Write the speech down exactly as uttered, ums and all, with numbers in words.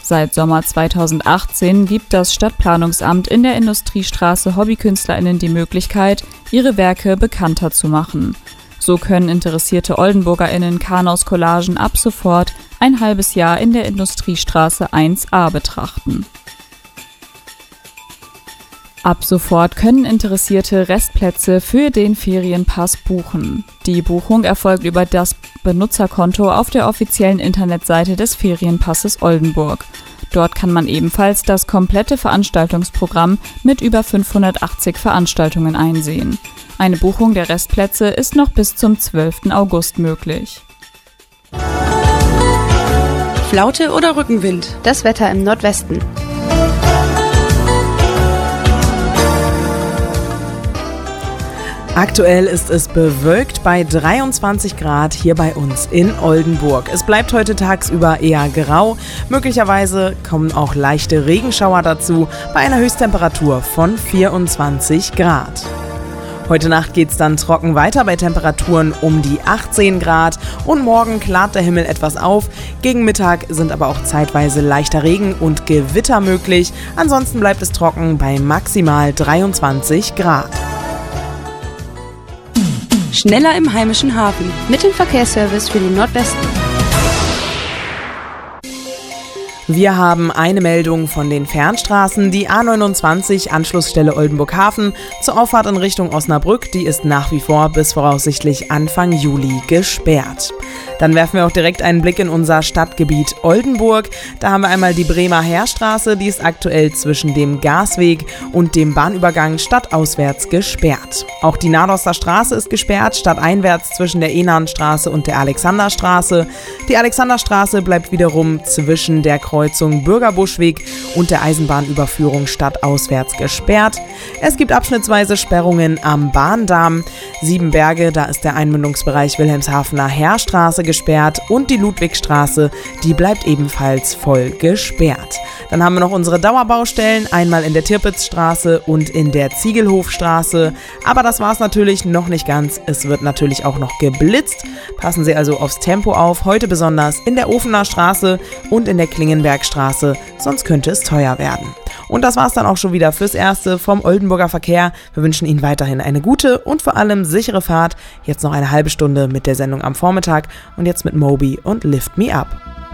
Seit Sommer zweitausendachtzehn gibt das Stadtplanungsamt in der Industriestraße HobbykünstlerInnen die Möglichkeit, ihre Werke bekannter zu machen. So können interessierte OldenburgerInnen Karnaus Collagen ab sofort ein halbes Jahr in der Industriestraße eins a betrachten. Ab sofort können Interessierte Restplätze für den Ferienpass buchen. Die Buchung erfolgt über das Benutzerkonto auf der offiziellen Internetseite des Ferienpasses Oldenburg. Dort kann man ebenfalls das komplette Veranstaltungsprogramm mit über fünfhundertachtzig Veranstaltungen einsehen. Eine Buchung der Restplätze ist noch bis zum zwölften August möglich. Flaute oder Rückenwind? Das Wetter im Nordwesten. Aktuell ist es bewölkt bei dreiundzwanzig Grad hier bei uns in Oldenburg. Es bleibt heute tagsüber eher grau. Möglicherweise kommen auch leichte Regenschauer dazu bei einer Höchsttemperatur von vierundzwanzig Grad. Heute Nacht geht's dann trocken weiter bei Temperaturen um die achtzehn Grad und morgen klart der Himmel etwas auf. Gegen Mittag sind aber auch zeitweise leichter Regen und Gewitter möglich. Ansonsten bleibt es trocken bei maximal dreiundzwanzig Grad. Schneller im heimischen Hafen mit dem Verkehrsservice für den Nordwesten. Wir haben eine Meldung von den Fernstraßen. Die A neunundzwanzig, Anschlussstelle Oldenburg-Hafen, zur Auffahrt in Richtung Osnabrück, die ist nach wie vor bis voraussichtlich Anfang Juli gesperrt. Dann werfen wir auch direkt einen Blick in unser Stadtgebiet Oldenburg. Da haben wir einmal die Bremer Heerstraße, die ist aktuell zwischen dem Gasweg und dem Bahnübergang stadtauswärts gesperrt. Auch die Nadoster Straße ist gesperrt, stadteinwärts zwischen der Ehnernstraße und der Alexanderstraße. Die Alexanderstraße bleibt wiederum zwischen der Kreuzung Bürgerbuschweg und der Eisenbahnüberführung stadtauswärts gesperrt. Es gibt abschnittsweise Sperrungen am Bahndamm. Siebenberge, da ist der Einmündungsbereich Wilhelmshavener Heerstraße gesperrt und die Ludwigstraße, die bleibt ebenfalls voll gesperrt. Dann haben wir noch unsere Dauerbaustellen, einmal in der Tirpitzstraße und in der Ziegelhofstraße. Aber das war's natürlich noch nicht ganz. Es wird natürlich auch noch geblitzt. Passen Sie also aufs Tempo auf, heute besonders in der Ofener Straße und in der Klingenbergstraße, sonst könnte es teuer werden. Und das war's dann auch schon wieder fürs Erste vom Oldenburger Verkehr. Wir wünschen Ihnen weiterhin eine gute und vor allem sichere Fahrt. Jetzt noch eine halbe Stunde mit der Sendung am Vormittag und jetzt mit Moby und Lift Me Up.